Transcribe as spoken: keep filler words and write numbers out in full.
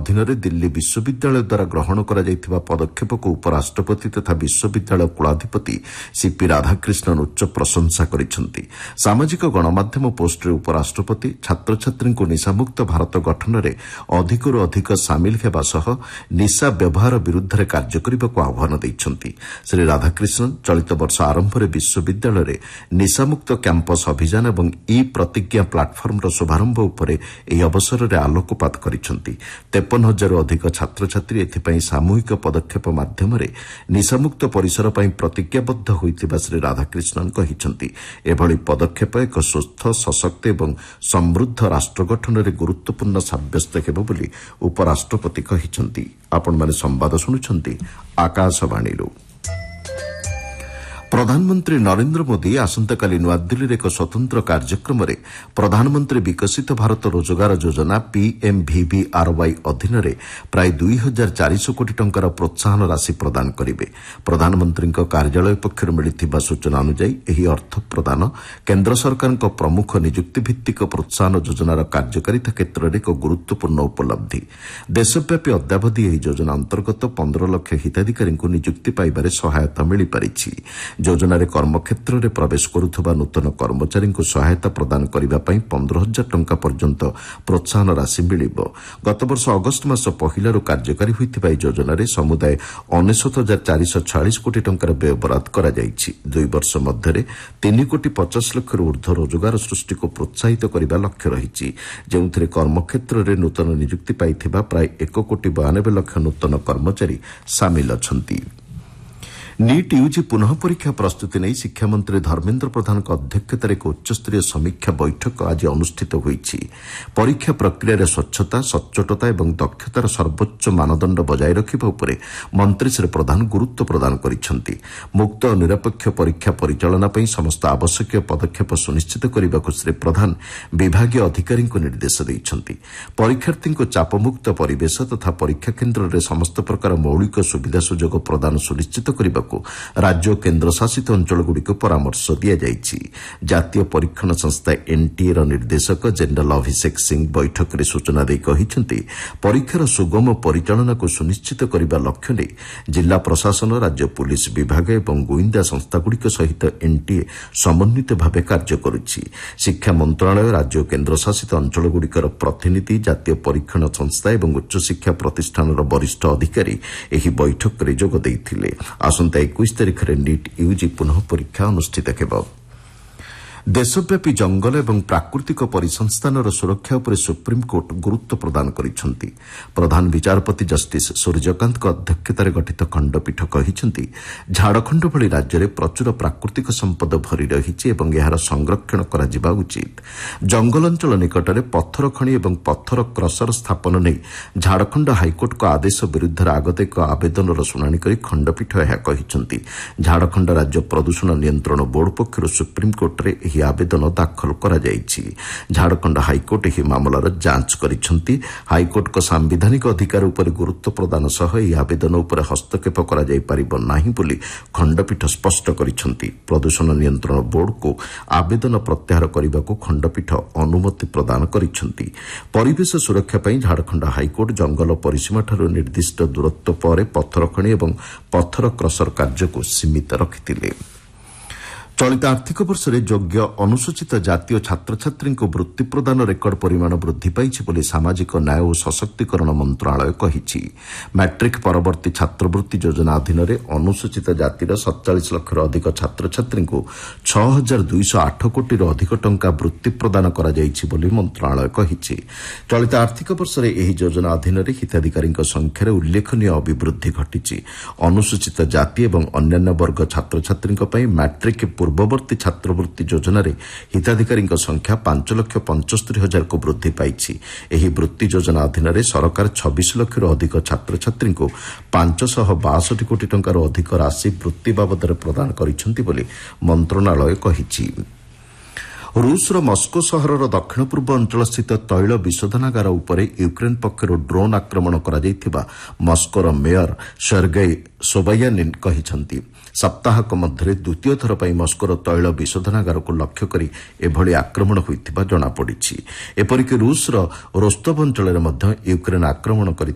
ଅଧୀନରେ ଦିଲ୍ଲୀ ବିଶ୍ୱବିଦ୍ୟାଳୟ ଦ୍ୱାରା ଗ୍ରହଣ କରାଯାଇଥିବା ପଦକ୍ଷେପକୁ ଉପରାଷ୍ଟ୍ରପତି ତଥା ବିଶ୍ୱବିଦ୍ୟାଳୟ କୁଳାଧିପତି ସିପି ରାଧାକ୍ରିଷ୍ଣନ ଉଚ୍ଚ ପ୍ରଶଂସା କରିଛନ୍ତି। ସାମାଜିକ ଗଣମାଧ୍ୟମ ପୋଷ୍ଟରେ ଉପରାଷ୍ଟ୍ରପତି ଛାତ୍ରଛାତ୍ରୀଙ୍କୁ ନିଶାମୁକ୍ତ ଭାରତ ଗଠନରେ ଅଧିକରୁ ଅଧିକ ସାମିଲ ହେବା ସହ ନିଶା ବ୍ୟବହାର ବିରୁଦ୍ଧରେ କାର୍ଯ୍ୟ କରିବାକୁ ଆହ୍ୱାନ ଦେଇଛନ୍ତି। ଶ୍ରୀ ରାଧାକ୍ରିଷ୍ଣନ ଚଳିତ ବର୍ଷ ଆରମ୍ଭରେ ବିଶ୍ୱବିଦ୍ୟାଳୟରେ ନିଶାମୁକ୍ତ କ୍ୟାମ୍ପସ୍ ଅଭିଯାନ ଏବଂ ଇ ପ୍ରତିଜ୍ଞା ପ୍ଲାଟଫର୍ମର ଶୁଭାରମ୍ଭ ଉପରେ ଏହି ଅବସରରେ ଆଲୋକପାତ କରିଛନ୍ତି। ତେପନ ହଜାରରୁ ଅଧିକ ଛାତ୍ରଛାତ୍ରୀ ଏଥିପାଇଁ ସାମୂହିକ ପଦକ୍ଷେପ ମାଧ୍ୟମରେ ନିଶାମୁକ୍ତ ପରିସର ପାଇଁ ପ୍ରତିଜ୍ଞାବଦ୍ଧ ହୋଇଥିବା ଶ୍ରୀ ରାଧାକ୍ରିଷ୍ଣନ କହିଛନ୍ତି। ଏଭଳି ପଦକ୍ଷେପ ଏକ ସୁସ୍ଥ ସଶକ୍ତ ଏବଂ ସମୃଦ୍ଧ ରାଷ୍ଟ୍ର ଗଠନରେ ଗୁରୁତ୍ୱପୂର୍ଣ୍ଣ ସାବ୍ୟସ୍ତ ହେବ ବୋଲି ଉପରାଷ୍ଟ୍ରପତି କହିଛନ୍ତି। ଆପଣମାନେ ସମ୍ବାଦ ଶୁଣୁଛନ୍ତି ଆକାଶବାଣୀରୁ। ପ୍ରଧାନମନ୍ତ୍ରୀ ନରେନ୍ଦ୍ର ମୋଦି ଆସନ୍ତାକାଲି ନୂଆଦିଲ୍ଲୀରେ ଏକ ସ୍ୱତନ୍ତ୍ର କାର୍ଯ୍ୟକ୍ରମରେ ପ୍ରଧାନମନ୍ତ୍ରୀ ବିକଶିତ ଭାରତ ରୋଜଗାର ଯୋଜନା ପିଏମ୍ଭିଭିଆର୍ୱାଇ ଅଧୀନରେ ପ୍ରାୟ ଦୁଇ ହଜାର ଚାରିଶହ କୋଟି ଟଙ୍କାର ପ୍ରୋତ୍ସାହନ ରାଶି ପ୍ରଦାନ କରିବେ। ପ୍ରଧାନମନ୍ତ୍ରୀଙ୍କ କାର୍ଯ୍ୟାଳୟ ପକ୍ଷରୁ ମିଳିଥିବା ସୂଚନା ଅନୁଯାୟୀ ଏହି ଅର୍ଥ ପ୍ରଦାନ କେନ୍ଦ୍ର ସରକାରଙ୍କ ପ୍ରମୁଖ ନିଯୁକ୍ତିଭିତ୍ତିକ ପ୍ରୋତ୍ସାହନ ଯୋଜନାର କାର୍ଯ୍ୟକାରିତା କ୍ଷେତ୍ରରେ ଏକ ଗୁରୁତ୍ୱପୂର୍ଣ୍ଣ ଉପଲବ୍ଧି। ଦେଶବ୍ୟାପୀ ଅଦ୍ୟାବଧି ଏହି ଯୋଜନା ଅନ୍ତର୍ଗତ ପନ୍ଦର ଲକ୍ଷ ହିତାଧିକାରୀଙ୍କୁ ନିଯୁକ୍ତି ପାଇବାରେ ସହାୟତା ମିଳିପାରିଛି। ଯୋଜନାରେ କର୍ମକ୍ଷେତ୍ରରେ ପ୍ରବେଶ କରୁଥିବା ନୂତନ କର୍ମଚାରୀଙ୍କୁ ସହାୟତା ପ୍ରଦାନ କରିବା ପାଇଁ ପନ୍ଦର ହଜାର ଟଙ୍କା ପର୍ଯ୍ୟନ୍ତ ପ୍ରୋତ୍ସାହନ ରାଶି ମିଳିବ। ଗତବର୍ଷ ଅଗଷ୍ଟ ମାସ ପହିଲାରୁ କାର୍ଯ୍ୟକାରୀ ହୋଇଥିବା ଏହି ଯୋଜନାରେ ସମୁଦାୟ ଅନେଶ୍ୱତ ହଜାର ଚାରିଶହ ଛୟାଳିଶ କୋଟି ଟଙ୍କାର ବ୍ୟୟବରାଦ କରାଯାଇଛି। ଦୁଇ ବର୍ଷ ମଧ୍ୟରେ ତିନି କୋଟି ପଚାଶ ଲକ୍ଷରୁ ଊର୍ଦ୍ଧ୍ୱ ରୋଜଗାର ସୃଷ୍ଟିକୁ ପ୍ରୋତ୍ସାହିତ କରିବା ଲକ୍ଷ୍ୟ ରହିଛି, ଯେଉଁଥିରେ କର୍ମକ୍ଷେତ୍ରରେ ନୂତନ ନିଯୁକ୍ତି ପାଇଥିବା ପ୍ରାୟ ଏକ କୋଟି ବୟାନବେ ଲକ୍ଷ ନୂତନ କର୍ମଚାରୀ ସାମିଲ ଅଛନ୍ତି। ନିଟ୍ ୟୁଜି ପୁନଃ ପରୀକ୍ଷା ପ୍ରସ୍ତୁତି ନେଇ ଶିକ୍ଷାମନ୍ତ୍ରୀ ଧର୍ମେନ୍ଦ୍ର ପ୍ରଧାନଙ୍କ ଅଧ୍ୟକ୍ଷତାରେ ଏକ ଉଚ୍ଚସ୍ତରୀୟ ସମୀକ୍ଷା ବୈଠକ ଆଜି ଅନୁଷ୍ଠିତ ହୋଇଛି। ପରୀକ୍ଷା ପ୍ରକ୍ରିୟାରେ ସ୍ୱଚ୍ଛତା, ସଚ୍ଚୋଟତା ଏବଂ ଦକ୍ଷତାର ସର୍ବୋଚ୍ଚ ମାନଦଣ୍ଡ ବଜାୟ ରଖିବା ଉପରେ ମନ୍ତ୍ରୀ ଶ୍ରୀ ପ୍ରଧାନ ଗୁରୁତ୍ୱ ପ୍ରଦାନ କରିଛନ୍ତି। ମୁକ୍ତ ଓ ନିରପେକ୍ଷ ପରୀକ୍ଷା ପରିଚାଳନା ପାଇଁ ସମସ୍ତ ଆବଶ୍ୟକୀୟ ପଦକ୍ଷେପ ସୁନିଶ୍ଚିତ କରିବାକୁ ଶ୍ରୀ ପ୍ରଧାନ ବିଭାଗୀୟ ଅଧିକାରୀଙ୍କୁ ନିର୍ଦ୍ଦେଶ ଦେଇଛନ୍ତି। ପରୀକ୍ଷାର୍ଥୀଙ୍କୁ ଚାପମୁକ୍ତ ପରିବେଶ ତଥା ପରୀକ୍ଷା କେନ୍ଦ୍ରରେ ସମସ୍ତ ପ୍ରକାର ମୌଳିକ ସୁବିଧା ସୁଯୋଗ ପ୍ରଦାନ ସୁନିଶ୍ଚିତ କରିବାକୁ ରାଜ୍ୟ ଓ କେନ୍ଦ୍ରଶାସିତ ଅଞ୍ଚଳଗୁଡ଼ିକୁ ପରାମର୍ଶ ଦିଆଯାଇଛି। ଜାତୀୟ ପରୀକ୍ଷଣ ସଂସ୍ଥା ଏନ୍ଟିଏର ନିର୍ଦ୍ଦେଶକ ଜେନେରାଲ ଅଭିଷେକ ସିଂ ବୈଠକରେ ସୂଚନା ଦେଇ କହିଛନ୍ତି, ପରୀକ୍ଷାର ସୁଗମ ପରିଚାଳନାକୁ ସୁନିଶ୍ଚିତ କରିବା ଲକ୍ଷ୍ୟ ନେଇ ଜିଲ୍ଲା ପ୍ରଶାସନ, ରାଜ୍ୟ ପୁଲିସ ବିଭାଗ ଏବଂ ଗୁଇନ୍ଦା ସଂସ୍ଥାଗୁଡ଼ିକ ସହିତ ଏନ୍ଟିଏ ସମନ୍ୱିତ ଭାବେ କାର୍ଯ୍ୟ କରୁଛି। ଶିକ୍ଷା ମନ୍ତ୍ରଣାଳୟ, ରାଜ୍ୟ ଓ କେନ୍ଦ୍ରଶାସିତ ଅଞ୍ଚଳଗୁଡ଼ିକର ପ୍ରତିନିଧି, ଜାତୀୟ ପରୀକ୍ଷଣ ସଂସ୍ଥା ଏବଂ ଉଚ୍ଚଶିକ୍ଷା ପ୍ରତିଷ୍ଠାନର ବରିଷ୍ଠ ଅଧିକାରୀ ଏହି ବୈଠକରେ ଯୋଗ ଦେଇଥିଲେ। ଆସନ୍ତା ଏକୋଇଶ ତାରିଖରେ ନିଟ୍ ୟୁଜି ପୁନଃ ପରୀକ୍ଷା ଅନୁଷ୍ଠିତ ହେବ। ଦେଶବ୍ୟାପୀ ଜଙ୍ଗଲ ଏବଂ ପ୍ରାକୃତିକ ପରିସଂସ୍ଥାନର ସୁରକ୍ଷା ଉପରେ ସୁପ୍ରିମକୋର୍ଟ ଗୁରୁତ୍ୱ ପ୍ରଦାନ କରିଛନ୍ତି। ପ୍ରଧାନ ବିଚାରପତି ଜଷ୍ଟିସ୍ ସୂର୍ଯ୍ୟକାନ୍ତଙ୍କ ଅଧ୍ୟକ୍ଷତାରେ ଗଠିତ ଖଣ୍ଡପୀଠ କହିଛନ୍ତି, ଝାଡ଼ଖଣ୍ଡ ଭଳି ରାଜ୍ୟରେ ପ୍ରଚୁର ପ୍ରାକୃତିକ ସମ୍ପଦ ଭରି ରହିଛି ଏବଂ ଏହାର ସଂରକ୍ଷଣ କରାଯିବା ଉଚିତ। ଜଙ୍ଗଲ ଅଞ୍ଚଳ ନିକଟରେ ପଥର ଖଣି ଏବଂ ପଥର କ୍ରସର ସ୍ଥାପନ ନେଇ ଝାଡ଼ଖଣ୍ଡ ହାଇକୋର୍ଟଙ୍କ ଆଦେଶ ବିରୁଦ୍ଧରେ ଆଗତ ଏକ ଆବେଦନର ଶୁଣାଣି କରି ଖଣ୍ଡପୀଠ ଏହା କହିଛନ୍ତି। ଝାଡ଼ଖଣ୍ଡ ରାଜ୍ୟ ପ୍ରଦୂଷଣ ନିୟନ୍ତ୍ରଣ ବୋର୍ଡ ପକ୍ଷରୁ ସୁପ୍ରିମକୋର୍ଟରେ ଏହି ଆବେଦନ ଦାଖଲ କରାଯାଇଛି। ଝାଡ଼ଖଣ୍ଡ ହାଇକୋର୍ଟ ଏହି ମାମଲାର ଯାଞ୍ଚ କରିଛନ୍ତି। ହାଇକୋର୍ଟଙ୍କ ସାମ୍ବିଧାନିକ ଅଧିକାର ଉପରେ ଗୁରୁତ୍ୱ ପ୍ରଦାନ ସହ ଏହି ଆବେଦନ ଉପରେ ହସ୍ତକ୍ଷେପ କରାଯାଇପାରିବ ନାହିଁ ବୋଲି ଖଣ୍ଡପୀଠ ସ୍ପଷ୍ଟ କରିଛନ୍ତି। ପ୍ରଦୂଷଣ ନିୟନ୍ତ୍ରଣ ବୋର୍ଡକୁ ଆବେଦନ ପ୍ରତ୍ୟାହାର କରିବାକୁ ଖଣ୍ଡପୀଠ ଅନୁମତି ପ୍ରଦାନ କରିଛନ୍ତି। ପରିବେଶ ସୁରକ୍ଷା ପାଇଁ ଝାଡ଼ଖଣ୍ଡ ହାଇକୋର୍ଟ ଜଙ୍ଗଲ ପରିସୀମାଠାରୁ ନିର୍ଦ୍ଦିଷ୍ଟ ଦୂରତ୍ୱ ପରେ ପଥର ଖଣି ଏବଂ ପଥର କ୍ରସର କାର୍ଯ୍ୟକୁ ସୀମିତ ରଖିଥିଲେ। ଚଳିତ ଆର୍ଥିକ ବର୍ଷରେ ଯୋଗ୍ୟ ଅନୁସୂଚିତ ଜାତି ଓ ଛାତ୍ରଛାତ୍ରୀଙ୍କୁ ବୃତ୍ତି ପ୍ରଦାନ ରେକର୍ଡ ପରିମାଣ ବୃଦ୍ଧି ପାଇଛି ବୋଲି ସାମାଜିକ ନ୍ୟାୟ ଓ ସଶକ୍ତିକରଣ ମନ୍ତ୍ରଣାଳୟ କହିଛି। ମାଟ୍ରିକ୍ ପରବର୍ତ୍ତୀ ଛାତ୍ରବୃତ୍ତି ଯୋଜନା ଅଧୀନରେ ଅନୁସୂଚିତ ଜାତିର ସତଚାଳିଶ ଲକ୍ଷରୁ ଅଧିକ ଛାତ୍ରଛାତ୍ରୀଙ୍କୁ ଛଅ ହଜାର ଦୁଇଶହ ଆଠ କୋଟିରୁ ଅଧିକ ଟଙ୍କା ବୃତ୍ତି ପ୍ରଦାନ କରାଯାଇଛି ବୋଲି ମନ୍ତ୍ରଣାଳୟ କହିଛି। ଚଳିତ ଆର୍ଥିକ ବର୍ଷରେ ଏହି ଯୋଜନା ଅଧୀନରେ ହିତାଧିକାରୀଙ୍କ ସଂଖ୍ୟାରେ ଉଲ୍ଲେଖନୀୟ ଅଭିବୃଦ୍ଧି ଘଟିଛି। ଅନୁସୂଚିତ ଜାତି ଏବଂ ଅନ୍ୟାନ୍ୟ ବର୍ଗ ଛାତ୍ରଛାତ୍ରୀଙ୍କ ପାଇଁ ମାଟ୍ରିକ୍ ପୂର୍ବବର୍ତ୍ତୀ ଛାତ୍ରବୃତ୍ତି ଯୋଜନାରେ ହିତାଧିକାରୀଙ୍କ ସଂଖ୍ୟା ପାଞ୍ଚ ଲକ୍ଷ ପଞ୍ଚସ୍ତରୀ ହଜାରକୁ ବୃଦ୍ଧି ପାଇଛି। ଏହି ବୃତ୍ତି ଯୋଜନା ଅଧୀନରେ ସରକାର ଛବିଶ ଲକ୍ଷରୁ ଅଧିକ ଛାତ୍ରଛାତ୍ରୀଙ୍କୁ ପାଞ୍ଚଶହ ବାଷଠି କୋଟି ଟଙ୍କାରୁ ଅଧିକ ରାଶି ବୃତ୍ତି ବାବଦରେ ପ୍ରଦାନ କରିଛନ୍ତି ବୋଲି ମନ୍ତ୍ରଣାଳୟ କହିଛି। ରୁଷର ମସ୍କୋ ସହରର ଦକ୍ଷିଣ ପୂର୍ବ ଅଞ୍ଚଳସ୍ଥିତ ତୈଳ ବିଶୋଧନାଗାର ଉପରେ ୟୁକ୍ରେନ୍ ପକ୍ଷରୁ ଡ୍ରୋନ୍ ଆକ୍ରମଣ କରାଯାଇଥିବା ମସ୍କୋର ମେୟର ସେର୍ଗେଇ ସୋବାୟାନିନ୍ କହିଛନ୍ତି। ସପ୍ତାହକ ମଧ୍ୟରେ ଦ୍ୱିତୀୟ ଥର ପାଇଁ ମସ୍କୋର ତୈଳ ବିଶୋଧନାଗାରକୁ ଲକ୍ଷ୍ୟ କରି ଏଭଳି ଆକ୍ରମଣ ହୋଇଥିବା ଜଣାପଡ଼ିଛି। ଏପରିକି ରୁଷର ରୋସ୍ତୋଭ ଅଞ୍ଚଳରେ ମଧ୍ୟ ୟୁକ୍ରେନ୍ ଆକ୍ରମଣ କରି